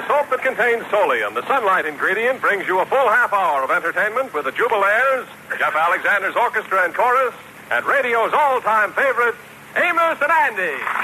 The soap that contains Solium, the sunlight ingredient, brings you a full half hour of entertainment with the Jubilaires, Jeff Alexander's orchestra and chorus, and radio's all-time favorite, Amos and Andy.